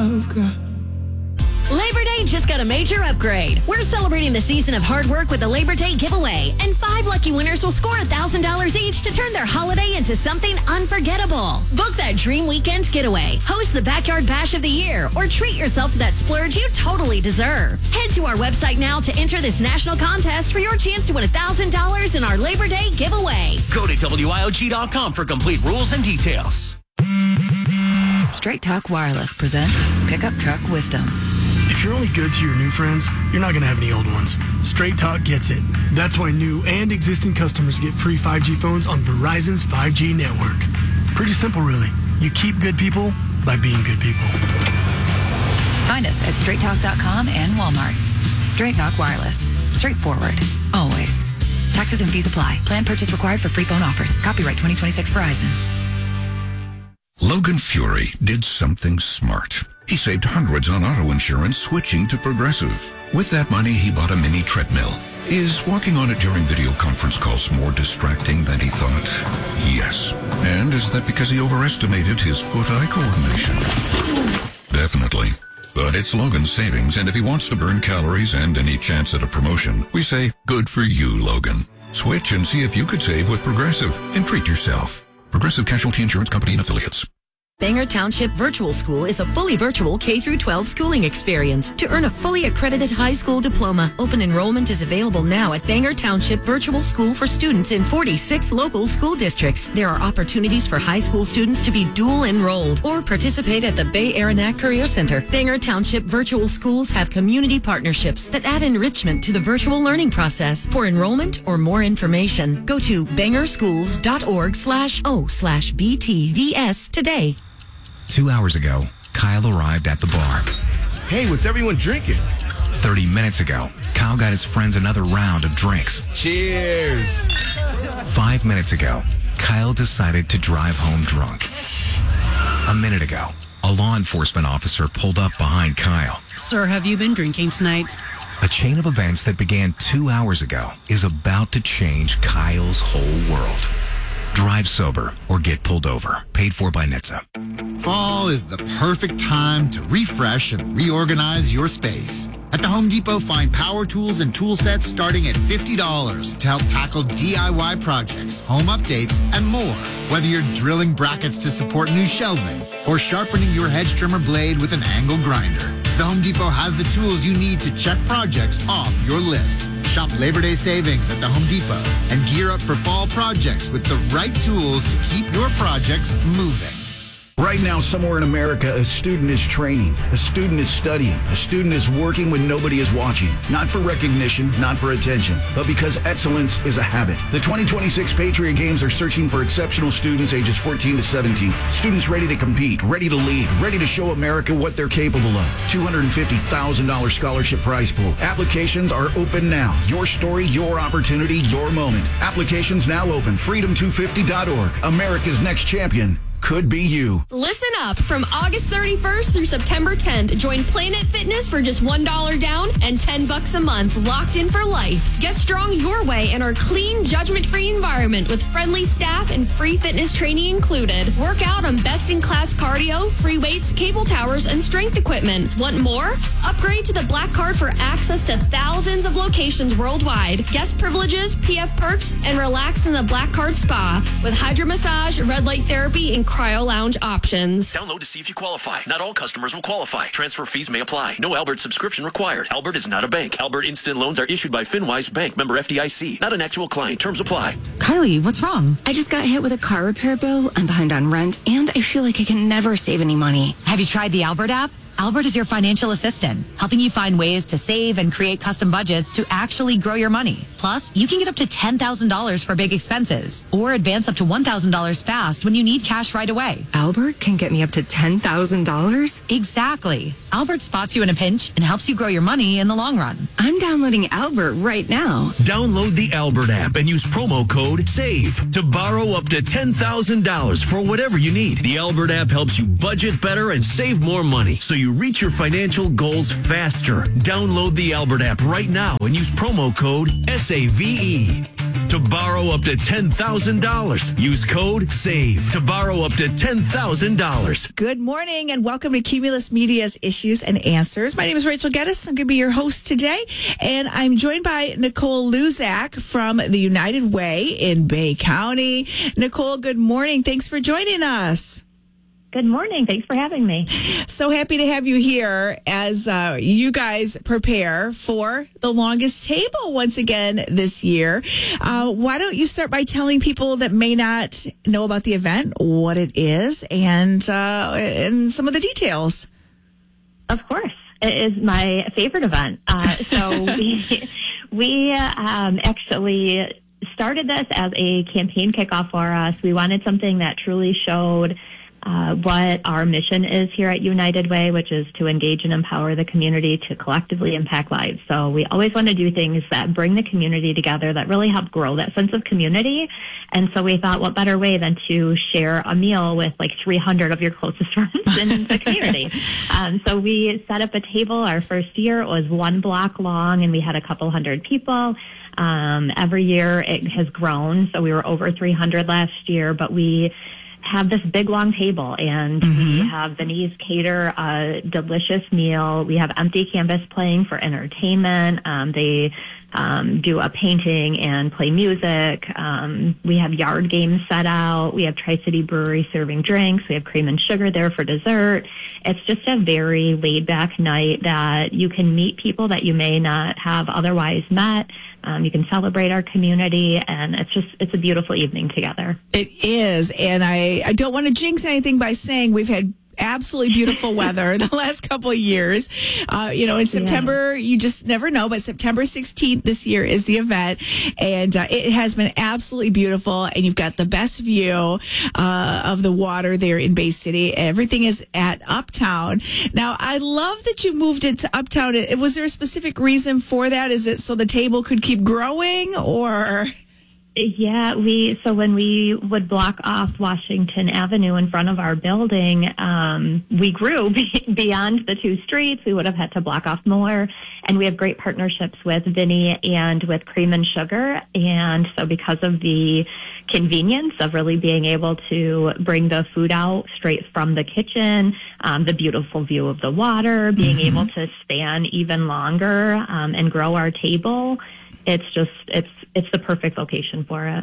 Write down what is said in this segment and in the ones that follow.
I've got. Labor Day just got a major upgrade. We're celebrating the season of hard work with the Labor Day giveaway, and 5 lucky winners will score $1,000 each to turn their holiday into something unforgettable. Book that dream weekend getaway, host the Backyard Bash of the Year, or treat yourself to that splurge you totally deserve. Head to our website now to enter this national contest for your chance to win $1,000 in our Labor Day giveaway. Go to WIOG.com for complete rules and details. Straight Talk Wireless presents Pickup Truck Wisdom. If you're only good to your new friends, you're not going to have any old ones. Straight Talk gets it. That's why new and existing customers get free 5G phones on Verizon's 5G network. Pretty simple, really. You keep good people by being good people. Find us at straighttalk.com and Walmart. Straight Talk Wireless. Straightforward. Always. Taxes and fees apply. Plan purchase required for free phone offers. Copyright 2026 Verizon. Logan Fury did something smart. He saved hundreds on auto insurance switching to Progressive. With that money, he bought a mini treadmill. Is walking on it during video conference calls more distracting than he thought? Yes. And is that because he overestimated his foot-eye coordination? Definitely. But it's Logan's savings, and if he wants to burn calories and any chance at a promotion, we say, good for you, Logan. Switch and see if you could save with Progressive and treat yourself. Progressive Casualty Insurance Company and Affiliates. Bangor Township Virtual School is a fully virtual K-12 schooling experience. To earn a fully accredited high school diploma, open enrollment is available now at Bangor Township Virtual School for students in 46 local school districts. There are opportunities for high school students to be dual enrolled or participate at the Bay Aranac Career Center. Bangor Township Virtual Schools have community partnerships that add enrichment to the virtual learning process. For enrollment or more information, go to bangorschools.org/o/BTVS today. 2 hours ago, Kyle arrived at the bar. Hey, what's everyone drinking? 30 minutes ago, Kyle got his friends another round of drinks. Cheers. 5 minutes ago, Kyle decided to drive home drunk. A minute ago, a law enforcement officer pulled up behind Kyle. Sir, have you been drinking tonight? A chain of events that began 2 hours ago is about to change Kyle's whole world. Drive sober or get pulled over. Paid for by NHTSA. Fall is the perfect time to refresh and reorganize your space. At the Home Depot, find power tools and tool sets starting at $50 to help tackle DIY projects, home updates, and more. Whether you're drilling brackets to support new shelving or sharpening your hedge trimmer blade with an angle grinder, the Home Depot has the tools you need to check projects off your list. Shop Labor Day savings at the Home Depot and gear up for fall projects with the right tools to keep your projects moving. Right now, somewhere in America, a student is training, a student is studying, a student is working when nobody is watching. Not for recognition, not for attention, but because excellence is a habit. The 2026 Patriot Games are searching for exceptional students ages 14 to 17. Students ready to compete, ready to lead, ready to show America what they're capable of. $250,000 scholarship prize pool. Applications are open now. Your story, your opportunity, your moment. Applications now open. Freedom250.org. America's next champion could be you. Listen up. From August 31st through September 10th, join Planet Fitness for just $1 down and $10 a month, locked in for life. Get strong your way in our clean, judgment-free environment with friendly staff and free fitness training included. Work out on best-in-class cardio, free weights, cable towers, and strength equipment. Want more? Upgrade to the Black Card for access to thousands of locations worldwide. Guest privileges, PF perks, and relax in the Black Card Spa with hydro massage, red light therapy, and cryo lounge options. Download to see if you qualify. Not all customers will qualify. Transfer fees may apply. No Albert subscription required. Albert is not a bank. Albert Instant Loans are issued by FinWise Bank, member FDIC. Not an actual client. Terms apply. Kylie, what's wrong? I just got hit with a car repair bill. I'm behind on rent, and I feel like I can never save any money. Have you tried the Albert app? Albert is your financial assistant, helping you find ways to save and create custom budgets to actually grow your money. Plus, you can get up to $10,000 for big expenses or advance up to $1,000 fast when you need cash right away. Albert can get me up to $10,000? Exactly. Albert spots you in a pinch and helps you grow your money in the long run. I'm downloading Albert right now. Download the Albert app and use promo code SAVE to borrow up to $10,000 for whatever you need. The Albert app helps you budget better and save more money, so you you reach your financial goals faster. Download the Albert app right now and use promo code SAVE to borrow up to $10,000. Use code SAVE to borrow up to $10,000. Good morning and welcome to Cumulus Media's Issues and Answers. My name is Rachel Geddes. I'm going to be your host today, and I'm joined by Nicole Luzak from the United Way in Bay County. Nicole, good morning. Thanks for joining us. Good morning. Thanks for having me. So happy to have you here as you guys prepare for the longest table once again this year. Why don't you start by telling people that may not know about the event what it is and some of the details? Of course. It is my favorite event. So we actually started this as a campaign kickoff for us. We wanted something that truly showed what our mission is here at United Way, which is to engage and empower the community to collectively impact lives. So we always want to do things that bring the community together, that really help grow that sense of community. And so we thought, what better way than to share a meal with like 300 of your closest friends in the community. So we set up a table. Our first year, it was 1 block long, and we had a couple hundred people. Every year it has grown. So we were over 300 last year, but we have this big long table, and we have Vinny's cater a delicious meal. We have empty canvas playing for entertainment. They do a painting and play music. We have yard games set out. We have Tri-City Brewery serving drinks. We have cream and sugar there for dessert. It's just a very laid-back night that you can meet people that you may not have otherwise met. You can celebrate our community, and it's a beautiful evening together. It is, and I don't want to jinx anything by saying we've had absolutely beautiful weather the last couple of years. In September, you just never know, but September 16th this year is the event, and it has been absolutely beautiful, and you've got the best view of the water there in Bay City. Everything is at Uptown. Now, I love that you moved it to Uptown. Was there a specific reason for that? Is it so the table could keep growing, or... Yeah, so when we would block off Washington Avenue in front of our building, we grew beyond the 2 streets. We would have had to block off more. And we have great partnerships with Vinny and with Cream and Sugar. And so because of the convenience of really being able to bring the food out straight from the kitchen, the beautiful view of the water, being able to stand even longer and grow our table, it's the perfect location for it.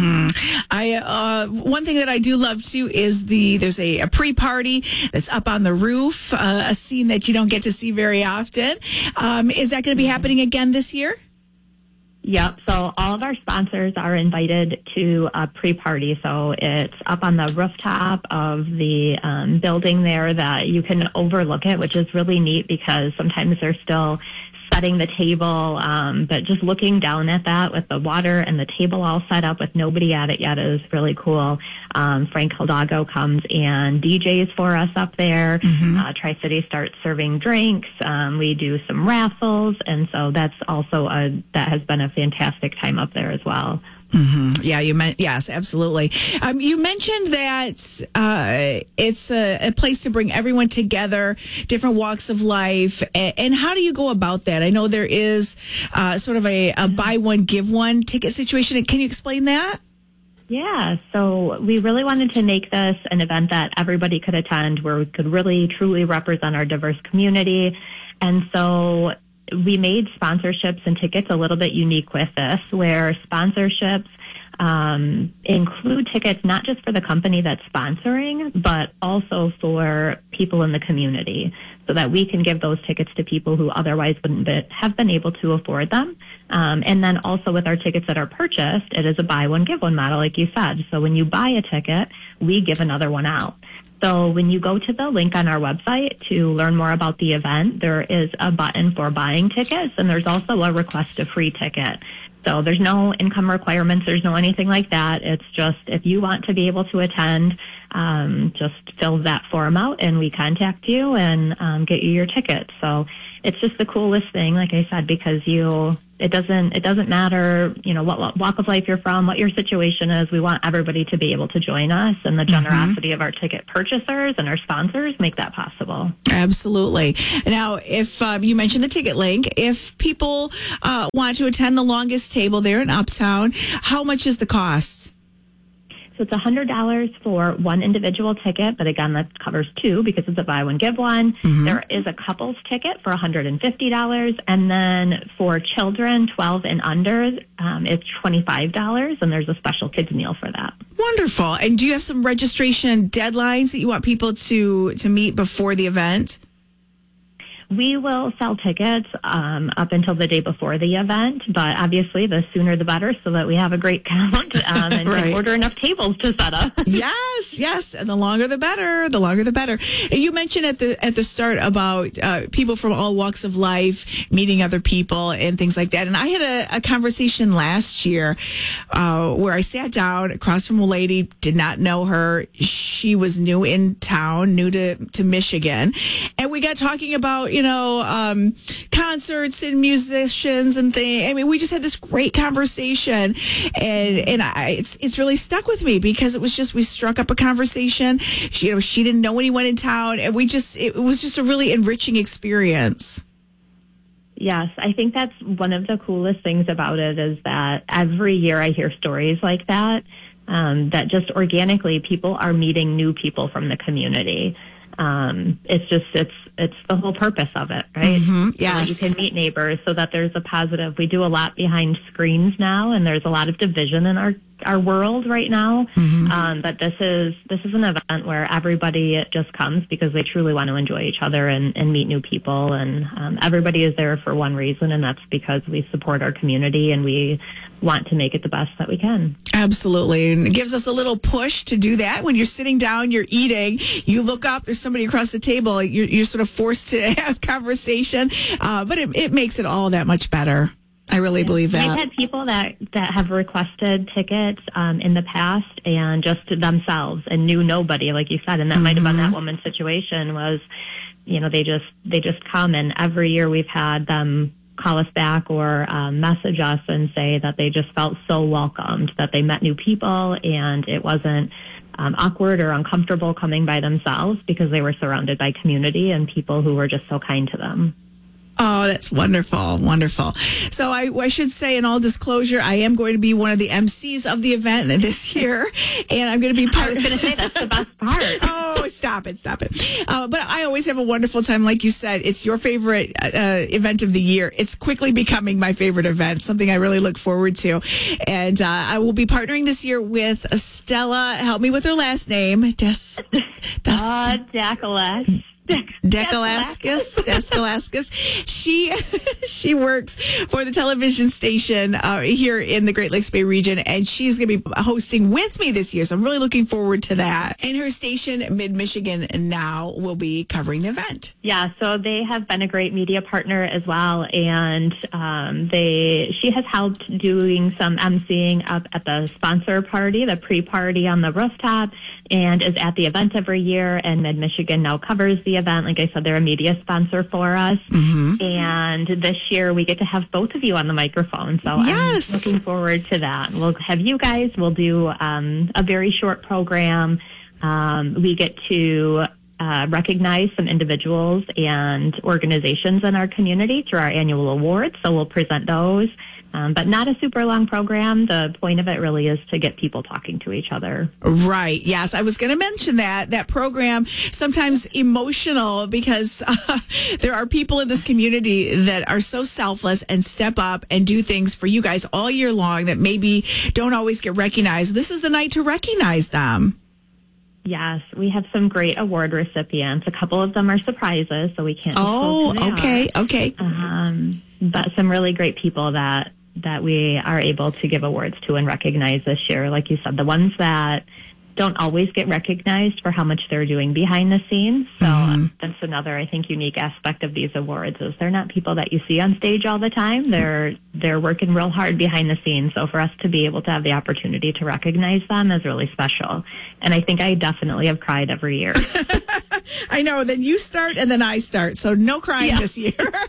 One thing that I do love too is there's a pre-party that's up on the roof, a scene that you don't get to see very often. Is that going to be happening again this year? Yep. So all of our sponsors are invited to a pre-party. So it's up on the rooftop of the building there that you can overlook it, which is really neat because sometimes they're still setting the table, but just looking down at that with the water and the table all set up with nobody at it yet is really cool. Frank Hidalgo comes and DJs for us up there. Tri-City starts serving drinks. We do some raffles, and so that's also that has been a fantastic time up there as well. Yeah, yes, absolutely. You mentioned that it's a place to bring everyone together, different walks of life. And how do you go about that? I know there is sort of a buy one, give one ticket situation. Can you explain that? Yeah, so we really wanted to make this an event that everybody could attend, where we could really, truly represent our diverse community. And so we made sponsorships and tickets a little bit unique with this, where sponsorships include tickets not just for the company that's sponsoring, but also for people in the community, so that we can give those tickets to people who otherwise wouldn't have been able to afford them. And then also with our tickets that are purchased, it is a buy one, give one model, like you said. So when you buy a ticket, we give another one out. So when you go to the link on our website to learn more about the event, there is a button for buying tickets, and there's also a request a free ticket. So there's no income requirements. There's no anything like that. It's just if you want to be able to attend, just fill that form out and we contact you and get you your ticket. So it's just the coolest thing, like I said, because you It doesn't matter, what walk of life you're from, what your situation is. We want everybody to be able to join us, and the generosity of our ticket purchasers and our sponsors make that possible. Absolutely. Now, if you mentioned the ticket link, if people want to attend the longest table there in Uptown, how much is the cost? So it's $100 for one individual ticket, but again, that covers two because it's a buy one, give one. There is a couples ticket for $150, and then for children 12 and under, it's $25, and there's a special kids meal for that. Wonderful. And do you have some registration deadlines that you want people to meet before the event? We will sell tickets up until the day before the event, but obviously the sooner the better so that we have a great count and can order enough tables to set up. Yes. And the longer the better, And you mentioned at the start about people from all walks of life, meeting other people and things like that. And I had a conversation last year where I sat down across from a lady, did not know her. She was new in town, new to Michigan. And we got talking about, concerts and musicians and things. I mean, we just had this great conversation, and it's really stuck with me because it was just, we struck up a conversation. She didn't know anyone in town, and it was just a really enriching experience. Yes, I think that's one of the coolest things about it is that every year I hear stories like that, that just organically people are meeting new people from the community. It's the whole purpose of it, right? Yes. So that you can meet neighbors so that there's a positive. We do a lot behind screens now, and there's a lot of division in our world right now. But this is an event where everybody just comes because they truly want to enjoy each other and meet new people. And everybody is there for one reason, and that's because we support our community and we want to make it the best that we can. Absolutely. And it gives us a little push to do that. When you're sitting down, you're eating, you look up, there's somebody across the table, you're sort of forced to have conversation. But it makes it all that much better. I really believe that. We've had people that have requested tickets in the past and just themselves and knew nobody, like you said, and that might have been that woman's situation was, they just come, and every year we've had them call us back or message us and say that they just felt so welcomed, that they met new people and it wasn't awkward or uncomfortable coming by themselves because they were surrounded by community and people who were just so kind to them. Oh, that's wonderful. Wonderful. So I should say in all disclosure, I am going to be one of the MCs of the event this year. And I'm going to be part. I was going to say that's the best part. Oh, stop it. But I always have a wonderful time. Like you said, it's your favorite event of the year. It's quickly becoming my favorite event, something I really look forward to. And I will be partnering this year with Stella. Help me with her last name. Dacalaskis. Dacalaskis. She works for the television station here in the Great Lakes Bay region, and she's going to be hosting with me this year. So I'm really looking forward to that. And her station, Mid Michigan Now, will be covering the event. Yeah, so they have been a great media partner as well, and she has helped doing some emceeing up at the sponsor party, the pre-party on the rooftop, and is at the event every year. And Mid Michigan Now covers the event. Like I said, they're a media sponsor for us. And this year we get to have both of you on the microphone. So I'm looking forward to that. We'll have you guys. We'll do a very short program. We get to recognize some individuals and organizations in our community through our annual awards. So we'll present those. But not a super long program. The point of it really is to get people talking to each other. Right. Yes. I was going to mention that program, sometimes emotional because there are people in this community that are so selfless and step up and do things for you guys all year long that maybe don't always get recognized. This is the night to recognize them. Yes, we have some great award recipients. A couple of them are surprises, so we can't. Okay. But some really great people that we are able to give awards to and recognize this year. Like you said, the ones that don't always get recognized for how much they're doing behind the scenes. So that's another, I think, unique aspect of these awards is they're not people that you see on stage all the time. They're working real hard behind the scenes. So for us to be able to have the opportunity to recognize them is really special. And I think I definitely have cried every year. I know. Then you start and then I start. So no crying this year.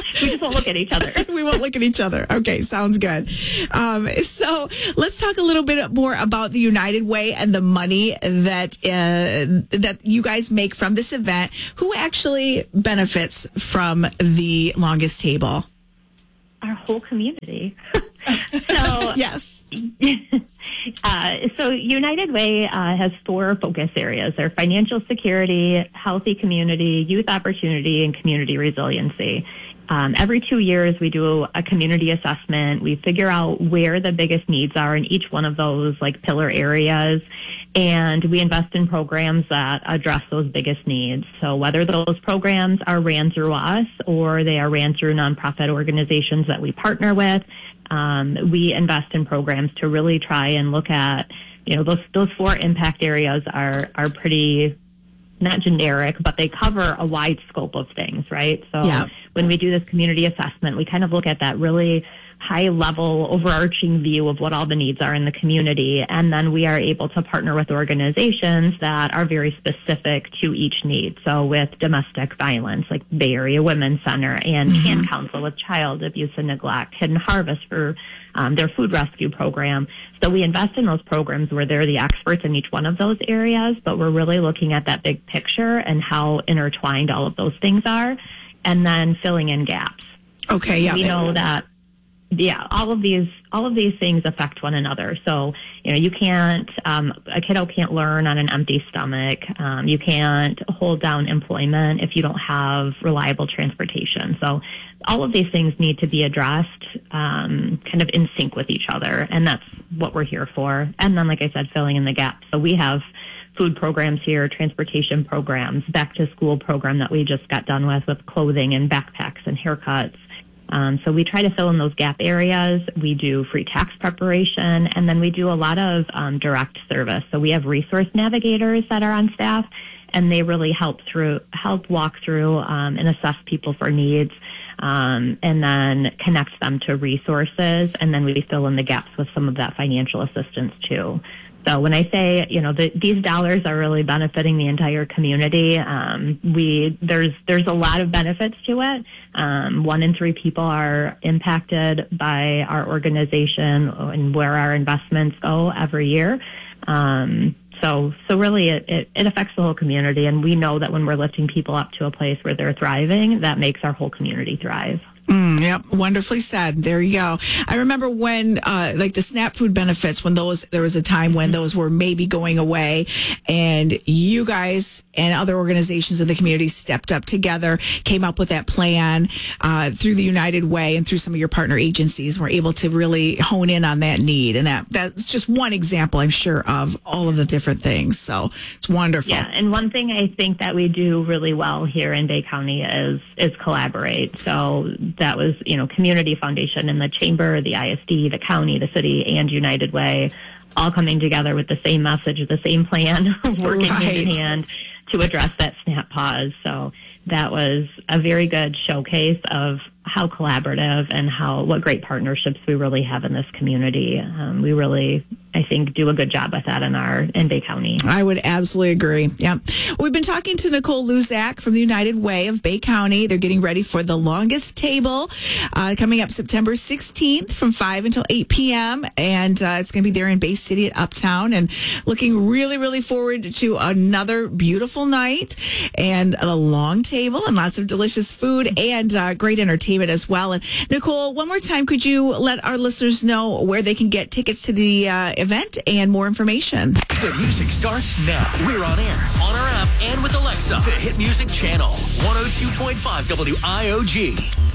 just won't look at each other. We won't look at each other. Okay, sounds good. So let's talk a little bit more about the United Way and the money that that you guys make from this event. Who actually benefits from the longest table? Our whole community. So yes. So United Way has 4 focus areas. They're financial security, healthy community, youth opportunity, and community resiliency. Every 2 years, we do a community assessment. We figure out where the biggest needs are in each one of those like pillar areas, and we invest in programs that address those biggest needs. So whether those programs are ran through us or they are ran through nonprofit organizations that we partner with, we invest in programs to really try and look at, those 4 impact areas are pretty not generic, but they cover a wide scope of things, right? So when we do this community assessment, we kind of look at that really high level overarching view of what all the needs are in the community. And then we are able to partner with organizations that are very specific to each need. So with domestic violence, like Bay Area Women's Center and CAN Council with child abuse and neglect, Hidden Harvest for their food rescue program. So we invest in those programs where they're the experts in each one of those areas, but we're really looking at that big picture and how intertwined all of those things are, and then filling in gaps. Okay, yeah. We know that, all of these things affect one another. So, you can't, a kiddo can't learn on an empty stomach. You can't hold down employment if you don't have reliable transportation. So all of these things need to be addressed, kind of in sync with each other. And that's what we're here for. And then, like I said, filling in the gaps. So we have food programs here, transportation programs, back to school program that we just got done with clothing and backpacks and haircuts. So we try to fill in those gap areas. We do free tax preparation, and then we do a lot of direct service. So we have resource navigators that are on staff, and they really help walk through and assess people for needs, and then connect them to resources, and then we fill in the gaps with some of that financial assistance too. So when I say, these dollars are really benefiting the entire community, there's a lot of benefits to it. 1 in 3 people are impacted by our organization and where our investments go every year. So really it affects the whole community, and we know that when we're lifting people up to a place where they're thriving, that makes our whole community thrive. Yep, wonderfully said. There you go. I remember when, like the SNAP food benefits, when there was a time when those were maybe going away, and you guys and other organizations in the community stepped up together, came up with that plan through the United Way and through some of your partner agencies, were able to really hone in on that need. And that's just one example, I'm sure, of all of the different things. So it's wonderful. Yeah, and one thing I think that we do really well here in Bay County is collaborate. So that was, Community Foundation and the Chamber, the ISD, the county, the city, and United Way all coming together with the same message, the same plan, working hand in hand to address that SNAP pause. So that was a very good showcase of how collaborative and what great partnerships we really have in this community. We really, I think, do a good job with that in Bay County. I would absolutely agree. Yeah. We've been talking to Nicole Luzak from the United Way of Bay County. They're getting ready for the longest table coming up September 16th from 5 until 8 p.m. And it's going to be there in Bay City at Uptown, and looking really, really forward to another beautiful night and a long table and lots of delicious food and great entertainment as well. And Nicole, one more time, could you let our listeners know where they can get tickets to the event and more information? The music starts now. We're on air, on our app, and with Alexa. The Hit Music Channel, 102.5 WIOG.